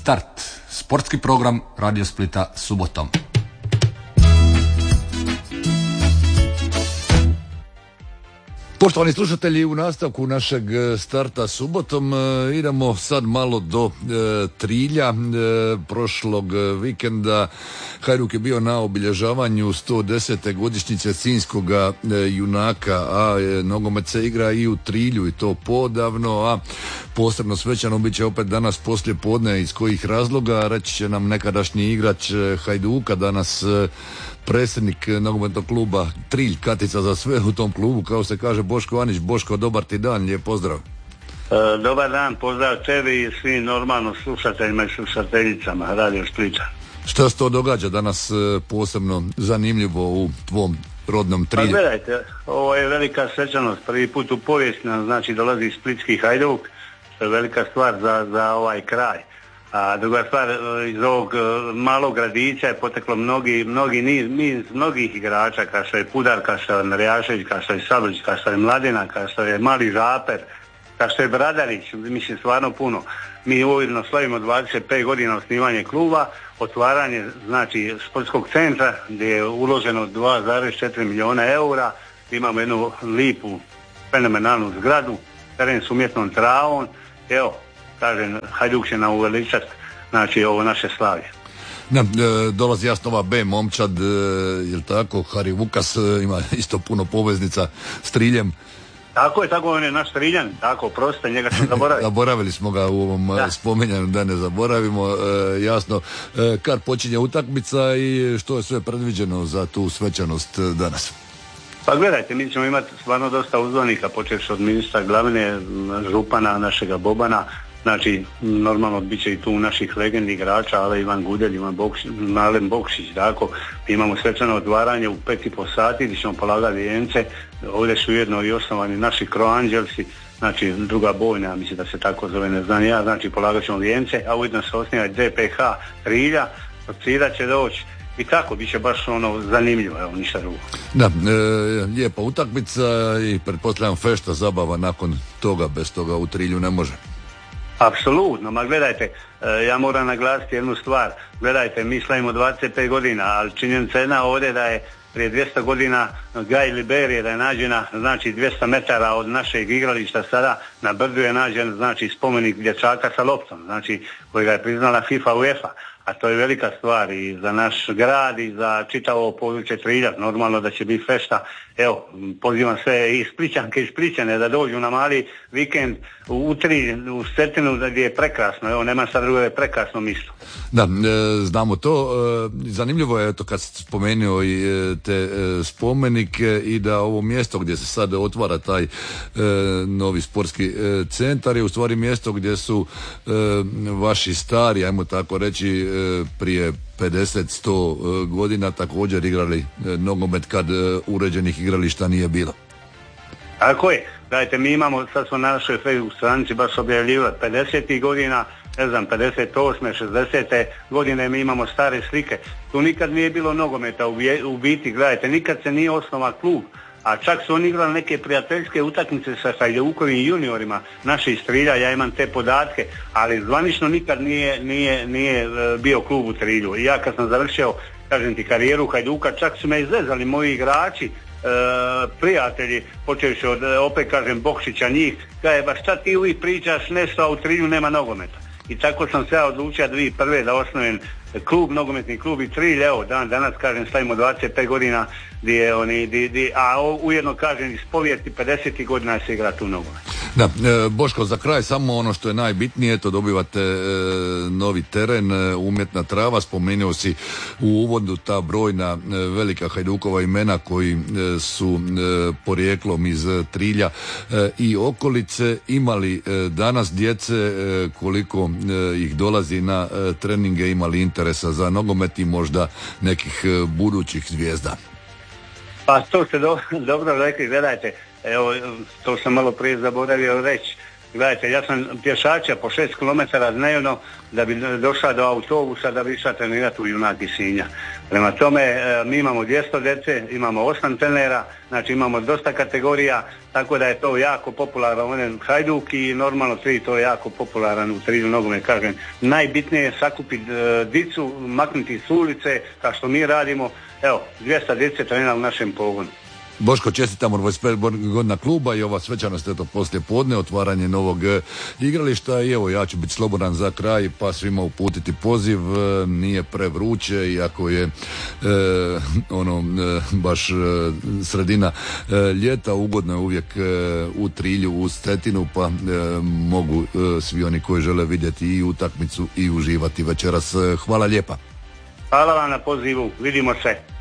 Start, sportski program Radio Splita subotom. Poštovani slušatelji, u nastavku našeg starta subotom idemo sad malo do Trilja. Prošlog vikenda Hajduk je bio na obilježavanju 110. godišnjice sinjskoga junaka, a nogomet se igra i u Trilju i to podavno, a posebno svečano bit će opet danas poslije podne. Iz kojih razloga reći će nam nekadašnji igrač Hajduka, danas predsjednik nogometnog kluba Trilj, Katica za sve u tom klubu, kao se kaže, Boško Anić. Boško, dobar ti dan, lijep pozdrav. Dobar dan, pozdrav tebi i svim normalno slušateljima i slušateljicama Radio Splita. Šta se to događa danas posebno zanimljivo u tvom rodnom Trilju? Pa gledajte, ovo je velika svečanost, prvi put u povijesti nam znači dolazi splitski Hajduk, što je velika stvar za ovaj kraj. A druga stvar, iz ovog malog gradića je poteklo niz mnogih igrača, kao što je Pudar, kao što je Narjašević, kao što je Sablić, kao što je Mladina, kao što je Mali Žaper, kao što je Bradarić, mislim stvarno puno. Mi ujedno slavimo 25 godina osnivanje kluba, otvaranje znači sportskog centra gdje je uloženo 2,4 milijuna eura, imamo jednu lipu, fenomenalnu zgradu, teren s umjetnom travom, evo, kažem, Hajduk će nam uveličati znači ovo naše slavlje. Dolazi jasno ova B momčad, jel tako, Hari Vukas ima isto puno poveznica s Triljem. Tako je, on je naš Triljan, tako, prosto, njega sam zaboravio. Zaboravili smo ga u ovom spominjanju, da ne zaboravimo, jasno. Kad počinje utakmica i što je sve predviđeno za tu svečanost danas? Pa gledajte, mi ćemo imati stvarno dosta uzvanika, počevši od ministra Glavine, župana našega Bobana, znači normalno bit će i tu naših legendi igrača, ale Ivan Gudelj, Malen Bokšić, tako, imamo svečano otvaranje u 5,5 sati gdje ćemo polagati vijence, ovdje su ujedno i osnovani naši Croangelsi, znači druga bojna, mislim da se tako zove, ne znam ja, znači polagat ćemo vijence, a ujedno se osniva DPH Trilja, od Trilja će doći. I tako, bit će baš zanimljivo, evo, ništa drugo. Da, lijepa utakmica i pretpostavljam fešta, zabava nakon toga, bez toga u Trilju ne može. Apsolutno, ma gledajte, ja moram naglasiti jednu stvar, gledajte, mi slavimo 25 godina, ali činjenica jedna ovdje da je prije 200 godina Gaj Liberije da je nađena, znači 200 metara od našeg igrališta sada na brdu je nađen, znači spomenik dječaka sa loptom, znači kojega je priznala FIFA UEFA. A to je velika stvar i za naš grad i za čitavo područje Trilja. Normalno da će biti fešta. Evo, pozivam sve i Splićanke i Splićane da dođu na mali vikend u Trilj, u Cetinu gdje je prekrasno. Evo, nema sad drugo, je prekrasno mjesto. Da, znamo to. Zanimljivo je to kad ste spomenuo i te spomenike i da ovo mjesto gdje se sad otvara taj novi sportski centar je u stvari mjesto gdje su vaši stari, ajmo tako reći, prije 50-100 godina također igrali nogomet kad uređenih igrališta nije bilo. Tako je. Dajte, mi imamo, sad smo na našoj Facebook stranici baš objavljivali 50. godina, ne znam, 58. 60. godine mi imamo stare slike. Tu nikad nije bilo nogometa u biti, gledajte, nikad se nije osnovan klub. A čak su oni igrali neke prijateljske utakmice sa Hajdukovim juniorima, naše iz Trilja, ja imam te podatke, ali zvanično nikad nije bio klub u Trilju. I ja kad sam završio, kažem ti, karijeru Hajduka, čak su me izvezali moji igrači, prijatelji, počevši od, opet kažem, Bokšića, njih, kaže, baš šta ti uvijek pričaš nešto, a u Trilju nema nogometa. I tako sam se ja odlučio 2001. da osnovim klub, nogometni klub i Trilj, evo, danas kažem, slavimo 25 godina a ujedno kažem iz povijesti 50 godina se igra tu nogomet. Da, Boško, za kraj samo ono što je najbitnije, to dobivate novi teren, umjetna trava, spomenuo si u uvodu ta brojna velika Hajdukova imena koji su porijeklom iz Trilja i okolice. Imali danas djece, koliko ih dolazi na treninge, imali interesa za nogomet i možda nekih budućih zvijezda? Pa to ste dobro rekli, gledajte, evo, to sam malo prije zaboravio reći. Gledajte, ja sam pješača po 6 km dnevno da bi došao do autobusa da bi išao trenirati u Junak iz Sinja. Prema tome, mi imamo 200 djece, imamo 8 trenera, znači imamo dosta kategorija, tako da je to jako popularan Hajduk i normalno Trilj to je jako popularan u Trilju nogomet, kažem. Najbitnije je sakupiti dicu, maknuti s ulice, kao što mi radimo, evo, 200 djece trenira u našem pogonu. Boško, čestitamo 25 godina kluba i ova svečanost je to poslije podne, otvaranje novog igrališta i evo ja ću biti slobodan za kraj pa svima uputiti poziv, nije prevruće iako je baš sredina ljeta, ugodno je uvijek u Trilju uz Cetinu pa mogu svi oni koji žele vidjeti i utakmicu i uživati večeras. Hvala lijepa. Hvala vam na pozivu, vidimo se.